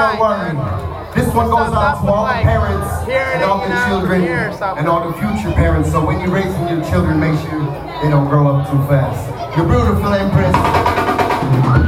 don't worry. This one goes out to all the parents and all the children and all the future parents. So when you're raising your children, make sure they don't grow up too fast. You're beautiful, Empress.